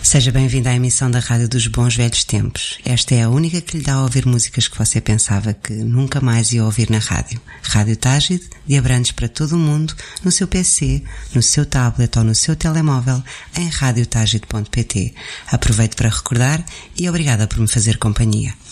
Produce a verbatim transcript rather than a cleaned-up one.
Seja bem-vindo à emissão da Rádio dos Bons Velhos Tempos. Esta é a única que lhe dá a ouvir músicas que você pensava que nunca mais ia ouvir na rádio. Rádio Tágide, de Abrantes para todo o mundo, no seu P C, no seu tablet ou no seu telemóvel, em rádio tágide ponto pt. Aproveito para recordar e obrigada por me fazer companhia.